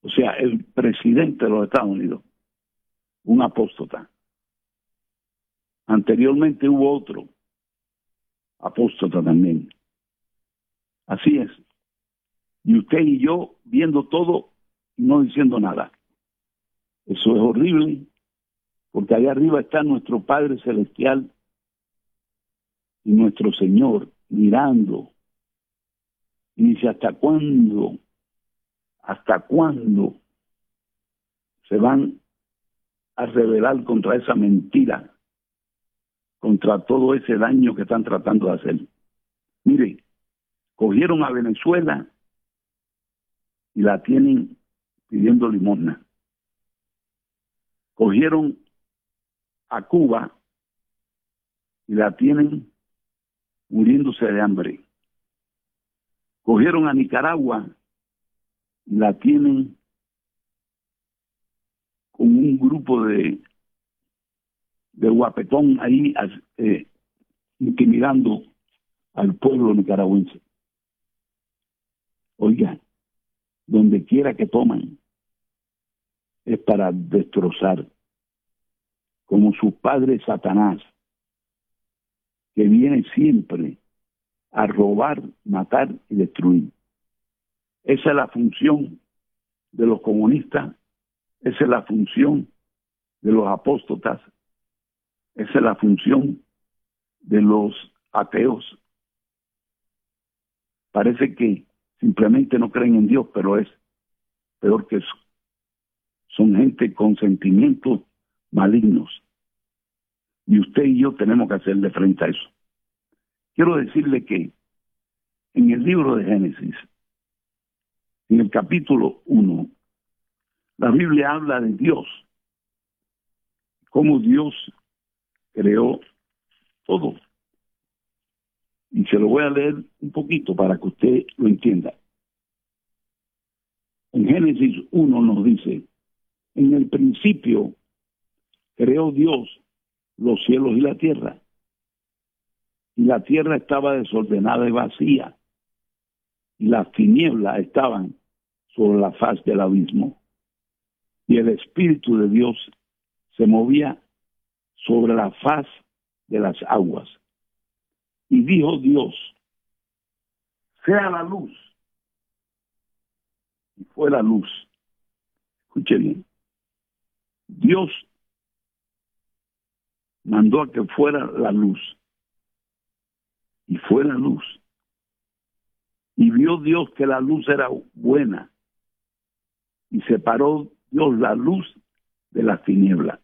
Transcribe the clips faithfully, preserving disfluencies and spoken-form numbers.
O sea, el presidente de los Estados Unidos, un apóstata. Anteriormente hubo otro apóstata también. Así es. Y usted y yo viendo todo y no diciendo nada. Eso es horrible, porque allá arriba está nuestro Padre Celestial y nuestro Señor mirando. Y dice, ¿hasta cuándo? ¿Hasta cuándo se van a rebelar contra esa mentira, contra todo ese daño que están tratando de hacer? Mire, cogieron a Venezuela y la tienen pidiendo limosna. Cogieron a Cuba y la tienen muriéndose de hambre. Cogieron a Nicaragua y la tienen con un grupo de de guapetón ahí eh, intimidando al pueblo nicaragüense. Oiga, donde quiera que toman es para destrozar, como su padre Satanás, que viene siempre a robar, matar y destruir. Esa es la función de los comunistas, esa es la función de los apóstotas, esa es la función de los ateos. Parece que simplemente no creen en Dios, pero es peor que eso. Son gente con sentimientos malignos. Y usted y yo tenemos que hacerle frente a eso. Quiero decirle que en el libro de Génesis, en el capítulo uno, la Biblia habla de Dios, cómo Dios creó todo. Y se lo voy a leer un poquito para que usted lo entienda. En Génesis uno nos dice, en el principio creó Dios los cielos y la tierra. Y la tierra estaba desordenada y vacía, y las tinieblas estaban sobre la faz del abismo. Y el Espíritu de Dios se movía sobre la faz de las aguas. Y dijo Dios, sea la luz. Y fue la luz. Escuche bien. Dios mandó a que fuera la luz. Y fue la luz. Y vio Dios que la luz era buena. Y separó Dios la luz de las tinieblas.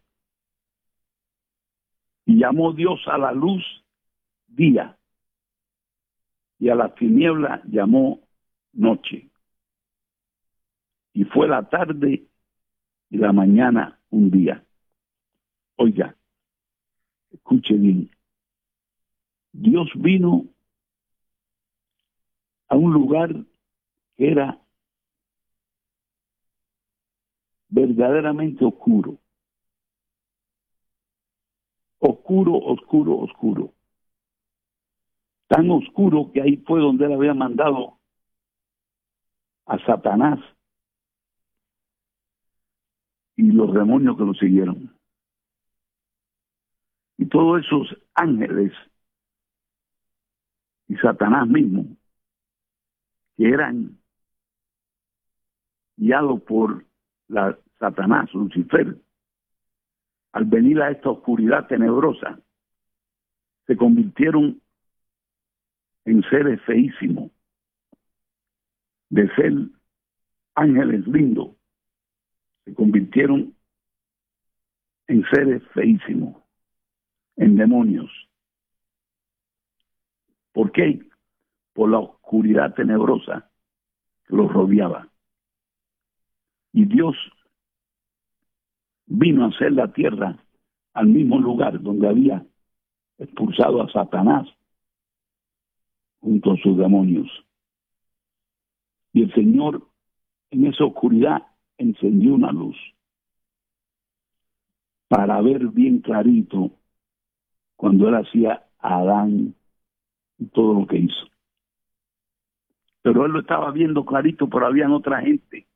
Y llamó Dios a la luz día. Y a las tinieblas llamó noche. Y fue la tarde y la mañana un día. Oiga, escuche bien. Dios vino a un lugar que era verdaderamente oscuro. Oscuro, oscuro, oscuro. Tan oscuro que ahí fue donde él había mandado a Satanás y los demonios que lo siguieron. Y todos esos ángeles y Satanás mismo, que eran guiados por la Satanás, Lucifer, al venir a esta oscuridad tenebrosa, se convirtieron en seres feísimos. De ser ángeles lindos, se convirtieron en seres feísimos, en demonios. ¿Por qué? Por la oscuridad tenebrosa que los rodeaba. Y Dios vino a hacer la tierra al mismo lugar donde había expulsado a Satanás junto a sus demonios. Y el Señor en esa oscuridad encendió una luz para ver bien clarito cuando él hacía a Adán y todo lo que hizo. Pero él lo estaba viendo clarito, pero había otra gente